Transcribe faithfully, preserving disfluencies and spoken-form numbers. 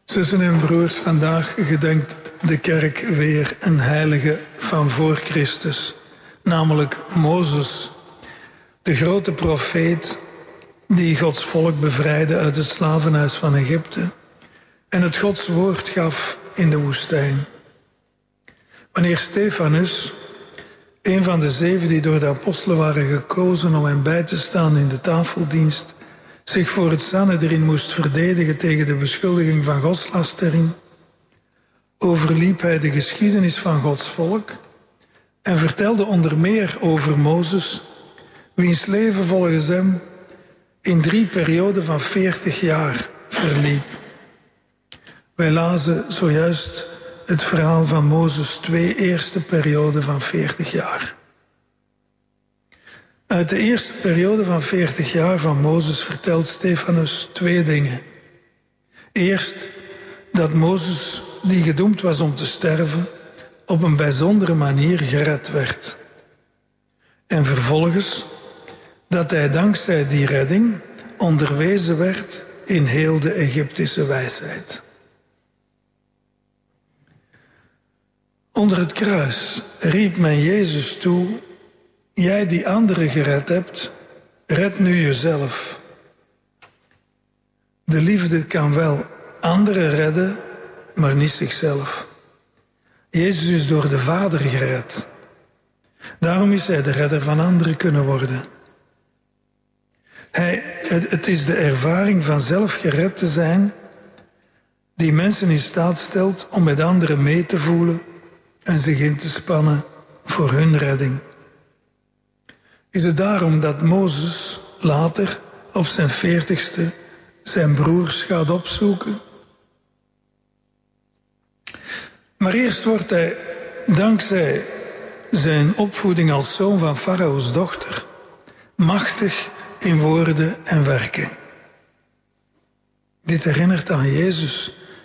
Zussen en broers, vandaag gedenkt de kerk weer een heilige van voor Christus, namelijk Mozes, de grote profeet die Gods volk bevrijdde uit het slavenhuis van Egypte en het Gods woord gaf in de woestijn. Wanneer Stefanus, een van de zeven die door de apostelen waren gekozen om hem bij te staan in de tafeldienst, zich voor het Sanhedrin moest verdedigen tegen de beschuldiging van godslastering, overliep hij de geschiedenis van Gods volk en vertelde onder meer over Mozes, wiens leven volgens hem in drie perioden van veertig jaar verliep. Wij lazen zojuist het verhaal van Mozes' twee eerste perioden van veertig jaar. Uit de eerste periode van veertig jaar van Mozes vertelt Stefanus twee dingen. Eerst dat Mozes, die gedoemd was om te sterven, op een bijzondere manier gered werd. En vervolgens dat hij dankzij die redding onderwezen werd in heel de Egyptische wijsheid. Onder het kruis riep men Jezus toe: jij die anderen gered hebt, red nu jezelf. De liefde kan wel anderen redden, maar niet zichzelf. Jezus is door de Vader gered. Daarom is hij de redder van anderen kunnen worden. Hij, het, het is de ervaring van zelf gered te zijn die mensen in staat stelt om met anderen mee te voelen en zich in te spannen voor hun redding. Is het daarom dat Mozes later op zijn veertigste zijn broers gaat opzoeken? Maar eerst wordt hij, dankzij zijn opvoeding als zoon van Farao's dochter, machtig in woorden en werken. Dit herinnert aan Jezus,